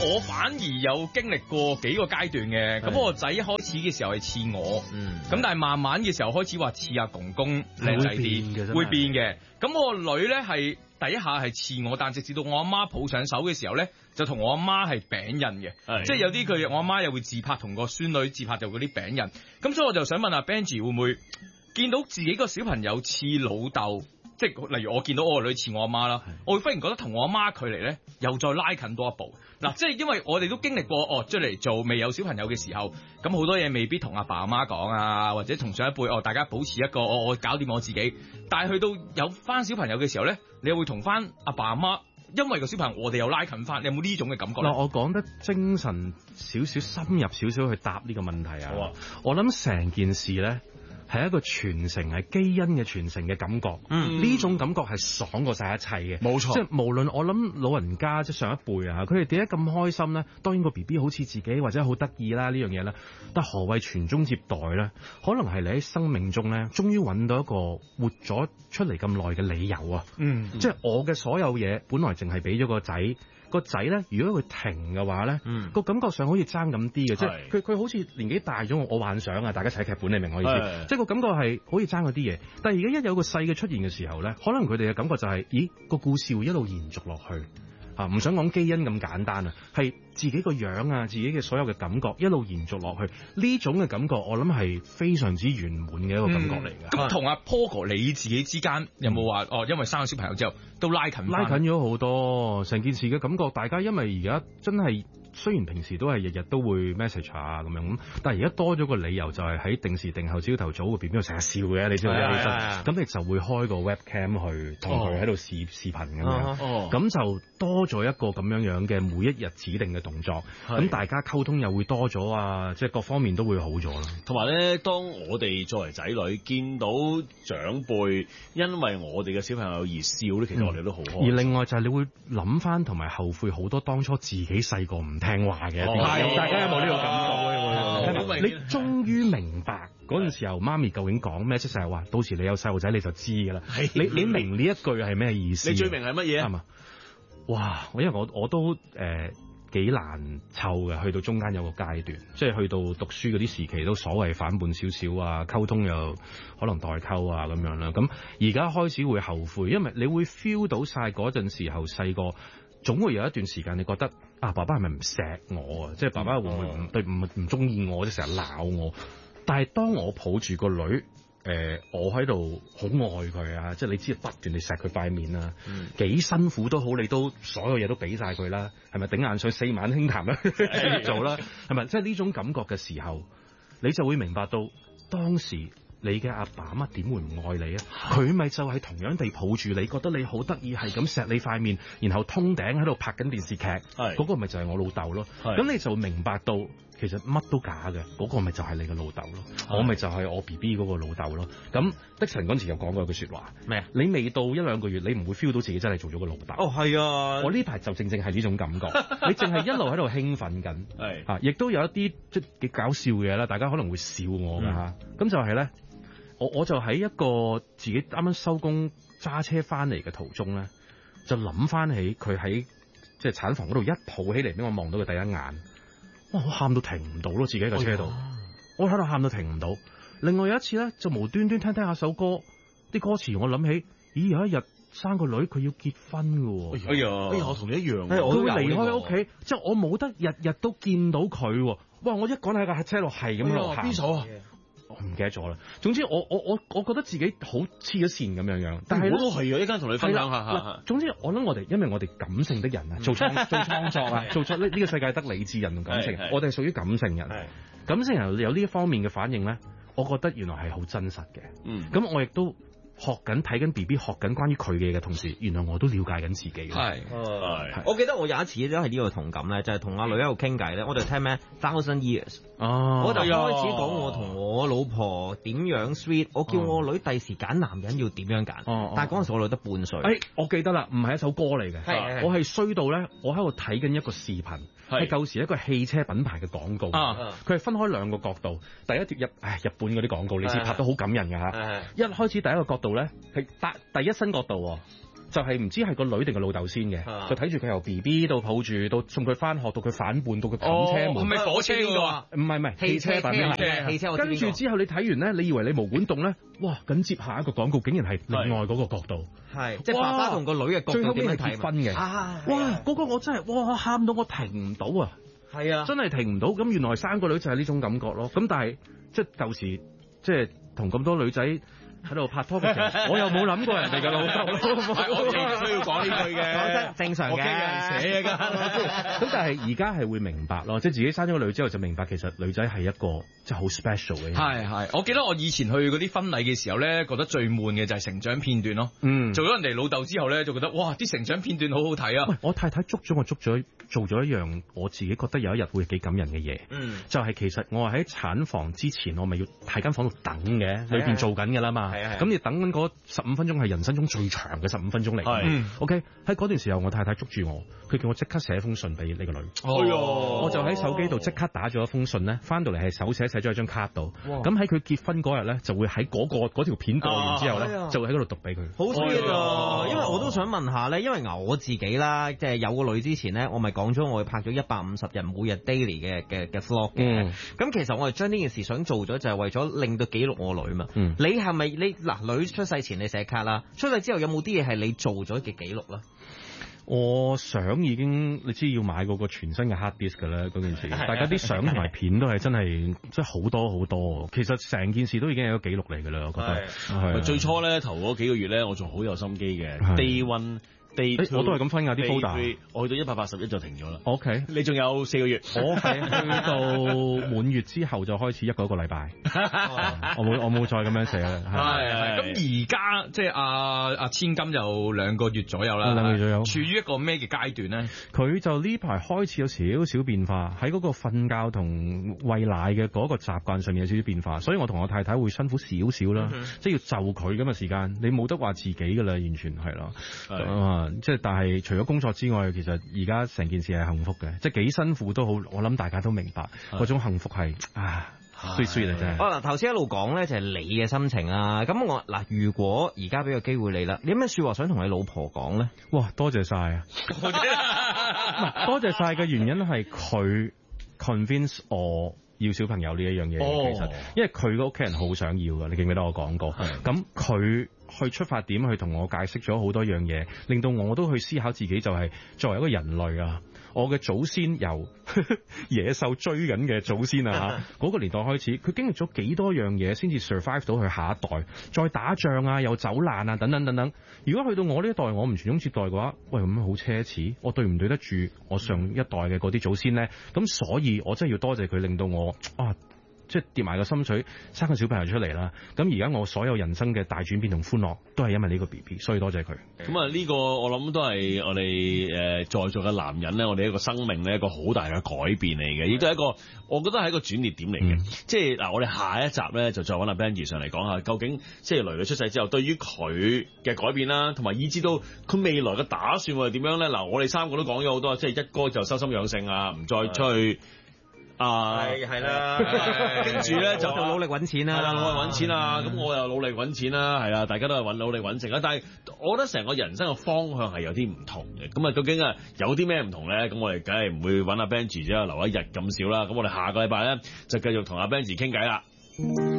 我反而有經歷過幾個階段嘅。咁我個仔一開始嘅時候係似我，咁但係慢慢嘅時候開始話似阿公公靚仔啲，會變嘅。咁我個女咧係第一下係似我，但直至到我阿媽抱上手嘅時候咧，就同我阿媽係餅印嘅，即係有啲我阿媽又會自拍，同個孫女自拍就嗰啲餅印。咁所以我就想問阿 Benji 會唔會見到自己個小朋友似老豆？即係例如我見到我個女似我阿媽啦，我會忽然覺得同我阿媽距離咧又再拉近多一步。嗱，即係因為我哋都經歷過出嚟做未有小朋友嘅時候，咁好多嘢未必同阿爸阿媽講啊，或者同上一輩大家保持一個我搞掂我自己。但係去到有翻小朋友嘅時候咧，你又會同翻阿爸阿媽，因為個小朋友我哋又拉近翻，你有冇呢種嘅感覺？ 嗱，我講得精神少少、深入少少去答呢個問題啊！我諗成件事咧係一個傳承，係基因嘅傳承嘅感覺。呢種感覺係爽過晒一切嘅，冇錯。即係無論我諗老人家即係上一輩啊，佢哋點解咁開心咧？當然個 BB 好似自己或者好得意啦呢樣嘢啦。但何謂傳宗接代咧？可能係你喺生命中咧，終於揾到一個活咗出嚟咁耐嘅理由啊！即係我嘅所有嘢，本來淨係俾咗個仔。個仔咧，如果佢停嘅話咧，個感覺上好似爭咁啲嘅，即係佢好似年紀大咗，我幻想啊，大家睇劇本你明我意思，即係個感覺係好似爭嗰啲嘢。但係而家一有個細嘅出現嘅時候咧，可能佢哋嘅感覺就係，咦，個故事會一路延續落去。唔想講基因咁簡單啊，係自己個樣啊，自己嘅所有嘅感覺一路延續落去，呢種嘅感覺我諗係非常之圓滿嘅一個感覺嚟嘅。 咁同阿 Paul 哥你自己之間有冇話因為生咗小朋友之後都拉近咗好多，成件事嘅感覺，大家因為而家真係雖然平時都係日日都會 message 啊咁樣，但係而家多咗個理由就係喺定時定候朝頭早個 BB 成日笑嘅，你知道咁你就會開個 webcam 去同佢喺度視頻咁樣，咁就多咗一個咁樣嘅每一日指定嘅動作，咁大家溝通又會多咗啊，即係各方面都會好咗啦。 同埋咧，當我哋作為仔女見到長輩因為我哋嘅小朋友而笑咧，其實我哋都好開心。 而另外就係你會諗翻同埋後悔好多當初自己細個唔聽話嘅，大家有冇呢個感覺？你終於明白嗰陣時候媽咪究竟講咩，即係話到時你有細路仔你就知㗎啦。你明呢一句係咩意思？ 你最明係乜嘢？ 係嘛？哇！因為我都幾難湊嘅，去到中間有個階段，即係去到讀書嗰啲時期都所謂反叛少少啊，溝通又可能代溝啊咁樣啦。咁而家開始會後悔，因為你會 feel 到晒嗰陣時候細個，總會有一段時間你覺得爸爸係咪唔錫我啊？即係爸爸會唔會唔中意我，即係成日鬧我？但係當我抱住個女。我喺度好愛佢啊！即係你知不斷地錫佢塊面啊，幾辛苦都好，你都所有嘢都俾晒佢啦，係咪頂硬上4晚輕談啦做啦，係咪？即係呢種感覺嘅時候，你就會明白到當時你嘅阿爸阿媽點會唔愛你啊？佢咪就係同樣地抱住你，覺得你好得意，係咁錫你塊面，然後通頂喺度拍緊電視劇，嗰個咪就係我老豆咯。咁你就明白到其實乜都假嘅，嗰個咪就係你嘅老豆咯。我咪就係我 BB 嗰個老豆咯。咁的神嗰陣時又講過一句說話咩啊？你未到1-2個月，你唔會 feel 到自己真係做咗個老豆。 係啊！ 我呢排就正係呢種感覺，你淨係一路喺度興奮緊，亦都有一啲即係幾搞笑嘅嘢啦。大家可能會笑我噶吓，咁就係咧。我就喺一個自己啱啱收工揸車翻嚟嘅途中咧，就諗翻起佢喺即係產房嗰度一抱起嚟俾我望到佢第一眼，哇！我喊到停唔到咯，自己喺架車度，我喺度喊到停唔到。另外有一次咧，就無端端聽下首歌，啲歌詞我諗起，咦，有一日生個女佢要結婚㗎喎， 哎呀，我同你一樣， 佢會離開屋企，即係我冇得日日都見到佢，哇！我一趕喺架車度係咁落行，邊首啊？我唔記得咗啦。總之我覺得自己好黐咗線咁樣，但係我都係啊！一間同你分享下。 總之我諗因為我哋感性的人啊，做創作啊，做出呢個世界得理智人同感性，我哋係屬於感性人。感性人有呢一方面嘅反應咧，我覺得原來係好真實嘅。咁我亦都學緊睇緊 BB 學緊關於佢嘅同時，原來我都了解緊自己。 我記得我有一次都係呢個同感咧，就係同阿女喺度傾偈咧，我哋聽咩 Thousand Years，我就開始講我同我老婆點樣 sweet，我叫我女第時揀男人要點樣揀，但係嗰陣時我女得半歲。 我記得啦，唔係一首歌嚟嘅，我係衰到咧，我喺度睇緊一個視頻，係舊時一個汽車品牌嘅廣告，佢係分開兩個角度，第一條日本嗰啲廣告，你知拍得好感人㗎嚇，一開始第一個角度咧係第一身角度， 就係唔知係個女定個老豆先嘅，就睇住佢由 BB 到抱住到送佢翻學，到佢反叛，到佢冚車門。 係咪火車嗰個啊？ 唔係汽車版嘅。 汽車。 跟住之後你睇完咧，你以為你毛管動咧，哇！緊接下一個廣告竟然係另外嗰個角度， 係即係爸爸同個女嘅角度， 最後邊係結婚嘅。哇！嗰個我真係哇喊到我停唔到啊！ 係啊， 真係停唔到。咁原來生個女就係呢種感覺咯。咁但係即係舊時即係同咁多女仔喺度拍拖嘅時候，我又冇諗過人哋嘅老豆。 我哋需要講呢句嘅， 講真正常嘅， 寫嘅。 咁但係而家係會明白咯，即係自己生咗個女之後就明白，其實女仔係一個即係好 special 嘅。 係，我記得我以前去嗰啲婚禮嘅時候咧，覺得最悶嘅就係成長片段咯。做咗人哋老豆之後咧，就覺得哇，啲成長片段好好睇啊！ 喂，我太太做咗一樣我自己覺得有一日會幾感人嘅嘢。就係其實我係喺產房之前，我咪要喺間房度等嘅，裏邊做緊㗎啦嘛。咁你等緊嗰15分鐘係人生中最長嘅15分鐘嚟。OK， 喺嗰段時候，我太太捉住我，佢叫我即刻寫封信俾呢個女。我就喺手機度即刻打咗一封信咧，翻到嚟係手寫咗喺張卡度。咁喺佢結婚嗰日咧，就會喺嗰條片播完之後咧，就會喺嗰度讀俾佢。 好 sweet 啊！因為我都想問下咧，因為我自己啦，即係有個女之前咧，我咪講咗我拍咗150日每日 daily 嘅 vlog 嘅。咁其實我係將呢件事想做咗，就係為咗令到記錄我女嘛。你係咪嗱女出世前你寫卡啦，出世之後有冇啲嘢係你做咗嘅記錄啦？ 我想已經你知要買嗰個全新嘅 hard disk 㗎啦，嗰件事，大家啲相同埋片都係真係好多好多。其實成件事都已經係一個記錄嚟㗎啦，我覺得。係最初咧頭嗰幾個月咧，我仲好有心機嘅。Day one。 我都係咁分㗎啲 folder， 我去到181就停咗啦。 OK， 你仲有4個月， 我係去到滿月之後就開始一個禮拜。我冇再咁樣寫啦。 係。咁而家即係阿千金有2個月左右啦。2個月左右。處於一個咩嘅階段咧？ 佢就呢排開始有少少變化，喺嗰個瞓覺同餵奶嘅嗰個習慣上面有少少變化，所以我同我太太會辛苦少少啦，即係要就佢咁嘅時間，你冇得話自己㗎啦，完全係咯。即係，但係除咗工作之外，其實而家成件事係幸福嘅，即係幾辛苦都好，我諗大家都明白嗰種幸福係sweet 啊真係。嗱， 頭先一路講咧就係你嘅心情啊，咁我嗱，如果而家俾個機會你啦，你有咩説話想同你老婆講咧？ 哇，多謝晒啊！多謝晒嘅原因係佢 convince 我要小朋友呢一樣嘢，其實因為佢個屋企人好想要㗎，你記唔記得我講過？咁佢去出發點去同我解釋咗好多樣嘢，令到我都去思考自己就係作為一個人類啊，我嘅祖先由野獸追緊嘅祖先啊嗰個年代開始，佢經歷咗幾多樣嘢先至 survive 到佢下一代，再打仗啊，又走難啊，等等等等。如果去到我呢一代，我唔傳宗接代嘅話，喂，咁好奢侈，我對唔對得住我上一代嘅嗰啲祖先咧？咁所以我真係要多謝佢，令到我即係跌埋個心水，生個小朋友出嚟啦。咁而家我所有人生嘅大轉變同歡樂，都係因為呢個 BB，所以多謝佢。 咁啊，呢個我諗都係我哋在座嘅男人咧，我哋一個生命咧一個好大嘅改變嚟嘅，亦都係一個我覺得係一個轉捩點嚟嘅。即係嗱，我哋下一集咧就再揾阿 Benji 上嚟講下，究竟即係女女出世之後，對於佢嘅改變啦，同埋以至到佢未來嘅打算會係點樣咧？嗱，我哋3個都講咗好多，即係一哥就修心養性啊，唔再出去。 係啦， 跟住咧就努力揾錢啦， 係啦，努力揾錢啊，咁我又努力揾錢啦，係啦，大家都係努力揾食啦。但係我覺得成個人生嘅方向係有啲唔同嘅。咁啊，究竟有啲咩唔同咧？咁我哋梗係唔會揾阿 Benji 之後留一日咁少啦。咁我哋下個禮拜咧就繼續同阿 Benji 傾偈啦。